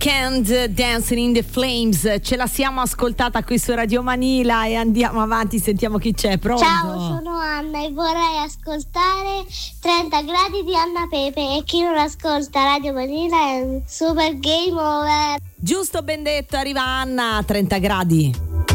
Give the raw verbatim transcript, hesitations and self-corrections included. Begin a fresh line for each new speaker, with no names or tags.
Weeknd, Dancing in the Flames, ce la siamo ascoltata qui su Radio Manila e andiamo avanti, sentiamo chi c'è. Pronto?
Ciao, sono Anna e vorrei ascoltare trenta gradi di Anna Pepe, e chi non ascolta Radio Manila è un super game over.
Giusto, ben detto, arriva Anna, trenta gradi.